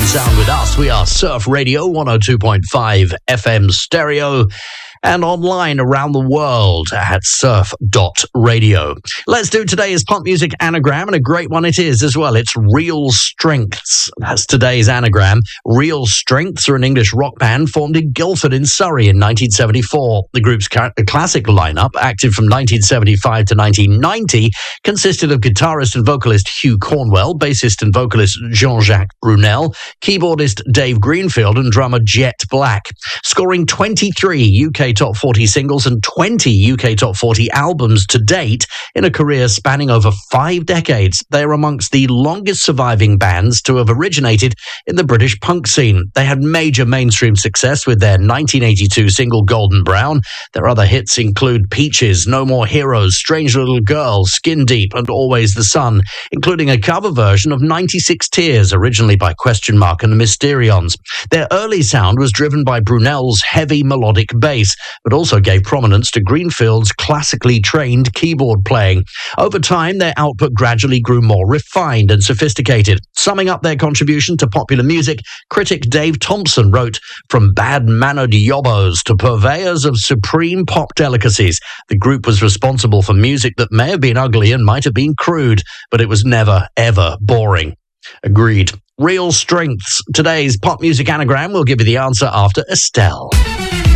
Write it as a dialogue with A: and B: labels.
A: sound with us. We are Surf Radio 102.5 FM stereo and online around the world at surf.radio. Let's do today's pop music anagram, and a great one it is as well. It's Real Strengths. That's today's anagram. Real Strengths are an English rock band formed in Guildford in Surrey in 1974. The group's classic lineup, active from 1975 to 1990, consisted of guitarist and vocalist Hugh Cornwell, bassist and vocalist Jean-Jacques Brunel, keyboardist Dave Greenfield, and drummer Jet Black. Scoring 23 UK Top 40 singles and 20 UK Top 40 albums to date in a career spanning over 5 decades. They are amongst the longest surviving bands to have originated in the British punk scene. They had major mainstream success with their 1982 single Golden Brown. Their other hits include Peaches, No More Heroes, Strange Little Girl, Skin Deep, and Always the Sun, including a cover version of 96 Tears, originally by Question Mark and the Mysterions. Their early sound was driven by Brunel's heavy melodic bass, but also gave prominence to Greenfield's classically trained keyboard playing. Over time, their output gradually grew more refined and sophisticated. Summing up their contribution to popular music, critic Dave Thompson wrote, "From bad-mannered yobbos to purveyors of supreme pop delicacies, the group was responsible for music that may have been ugly and might have been crude, but it was never, ever boring." Agreed. Real Strengths. Today's pop music anagram will give you the answer after Estelle.